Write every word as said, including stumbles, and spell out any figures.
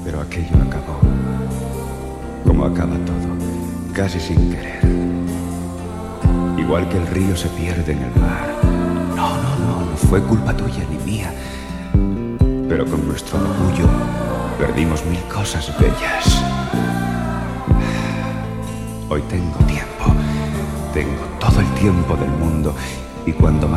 Pero aquello acabó, como acaba todo, casi sin querer. Igual que el río se pierde en el mar. No, no, no, no fue culpa tuya ni mía. Pero con nuestro orgullo perdimos mil cosas bellas. Hoy tengo tiempo, tengo todo el tiempo del mundo, y cuando más